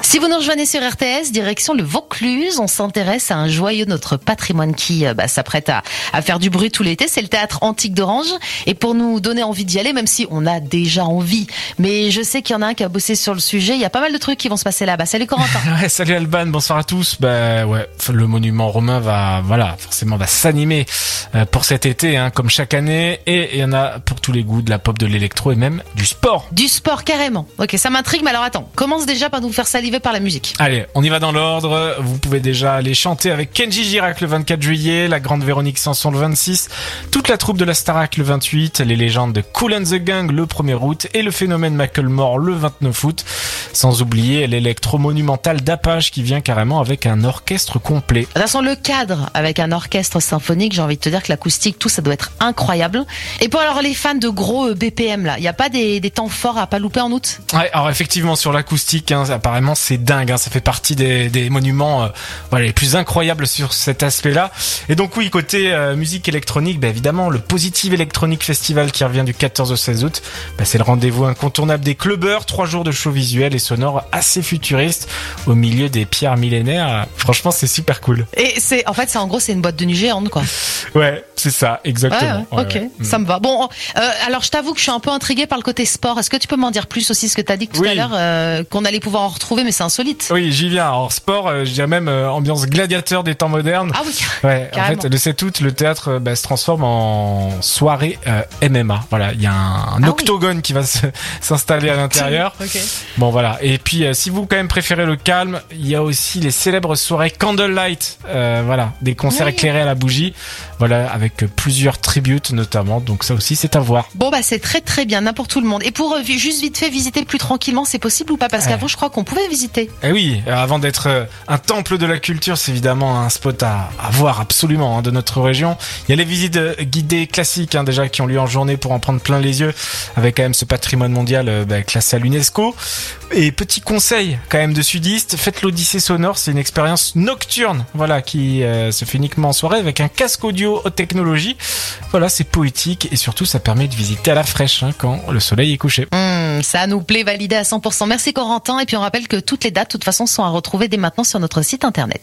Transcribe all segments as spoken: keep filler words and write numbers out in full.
Si vous nous rejoignez sur R T S, direction le Vaucluse, on s'intéresse à un joyau de notre patrimoine qui bah, s'apprête à, à faire du bruit tout l'été. C'est le Théâtre Antique d'Orange. Et pour nous donner envie d'y aller, même si on a déjà envie, mais je sais qu'il y en a un qui a bossé sur le sujet, il y a pas mal de trucs qui vont se passer là-bas. Salut Corentin. Ouais, salut Alban, bonsoir à tous. Bah ouais, le monument romain va, voilà, forcément va s'animer pour cet été, hein, comme chaque année. Et il y en a pour tous les goûts, de la pop, de l'électro et même du sport. Du sport carrément. Ok, ça m'intrigue, mais alors attends, commence déjà par nous faire saliver par la musique. Allez, on y va dans l'ordre. Vous pouvez déjà aller chanter avec Kenji Girac le vingt-quatre juillet, la grande Véronique Sanson le vingt-six, toute la troupe de la Starac le vingt-huit, les légendes de Kool and the Gang le premier août et le phénomène Macklemore le vingt-neuf août. Sans oublier l'électro monumental d'Apache qui vient carrément avec un orchestre complet. De toute façon, le cadre avec un orchestre symphonique, j'ai envie de te dire que l'acoustique, tout ça doit être incroyable. Et pour alors les fans de gros B P M là, il y a pas des, des temps forts à pas louper en août? Ouais, alors effectivement sur l'acoustique, hein, apparemment c'est dingue, hein, ça fait partie des, des monuments euh, voilà, les plus incroyables sur cet aspect-là. Et donc oui, côté euh, musique électronique, bah, évidemment le Positive Electronic Festival qui revient du quatorze au seize août, bah, c'est le rendez-vous incontournable des clubbers, trois jours de show visuel et sonore assez futuriste au milieu des pierres millénaires. Franchement, c'est super cool. Et c'est, en fait, c'est en gros, c'est une boîte de nuit géante, quoi. Ouais, c'est ça, exactement. Ouais, ouais, ok, ouais, ouais. Ça me va. Bon, euh, alors je t'avoue que je suis un peu intriguée par le côté sport. Est-ce que tu peux m'en dire plus aussi, ce que t'as dit tout oui. à l'heure, euh, qu'on allait pouvoir en retrouver, mais c'est insolite. Oui, j'y viens. Alors sport, euh, je dirais même euh, ambiance gladiateur des temps modernes. Ah oui. Ouais. Carrément. En fait, le sept août, le théâtre euh, bah, se transforme en soirée euh, M M A. Voilà, il y a un, un ah octogone oui. qui va se, s'installer à l'intérieur. Okay. Bon voilà. Et puis, euh, si vous quand même préférez le calme, il y a aussi les célèbres soirées Candlelight. Euh, voilà, des concerts oui. éclairés à la bougie. Voilà, avec euh, plusieurs tributes notamment. Donc ça aussi, c'est à voir. Bon bah c'est très très bien, n'importe tout le monde. Et pour euh, juste vite fait visiter plus tranquillement, c'est possible ou pas? Parce qu'avant, je crois qu'on pouvait visiter. Eh oui, avant d'être euh, un temple de la culture, c'est évidemment un spot à, à voir absolument hein, de notre région. Il y a les visites euh, guidées classiques hein, déjà qui ont lieu en journée pour en prendre plein les yeux, avec quand même ce patrimoine mondial euh, bah, classé à l'UNESCO. Et petit conseil quand même de sudiste, faites l'Odyssée sonore, c'est une expérience nocturne, voilà, qui euh, se fait uniquement en soirée avec un casque audio haute technologie. Voilà, c'est poétique et surtout ça permet de visiter à la fraîche hein, quand le soleil est couché. Mmh, ça nous plaît, validé à cent pour cent. Merci Corentin. Et puis on rappelle que toutes les dates, de toute façon, sont à retrouver dès maintenant sur notre site internet.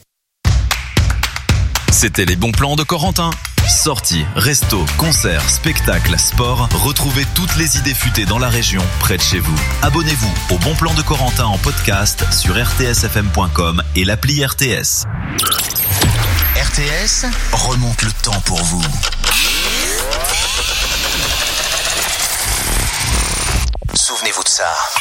C'était les bons plans de Corentin. Sorties, restos, concerts, spectacles, sport. Retrouvez toutes les idées futées dans la région, près de chez vous. Abonnez-vous au Bon Plan de Corentin en podcast sur r t s f m point com et l'appli R T S. R T S remonte le temps pour vous. Souvenez-vous de ça.